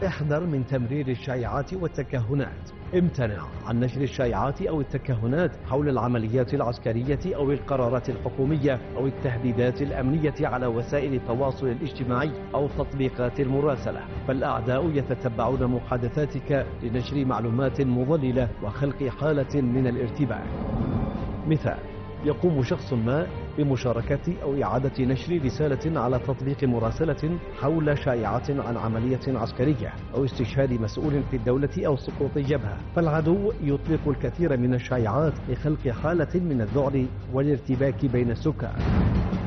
احذر من تمرير الشائعات والتكهنات. امتنع عن نشر الشائعات أو التكهنات حول العمليات العسكرية أو القرارات الحكومية أو التهديدات الأمنية على وسائل التواصل الاجتماعي أو تطبيقات المراسلة، فالأعداء يتتبعون محادثاتك لنشر معلومات مضللة وخلق حالة من الارتباك. مثال: يقوم شخص ما بمشاركة أو إعادة نشر رسالة على تطبيق مراسلة حول شائعات عن عملية عسكرية أو استشهاد مسؤول في الدولة أو سقوط جبهة، فالعدو يطلق الكثير من الشائعات لخلق حالة من الذعر والارتباك بين السكان.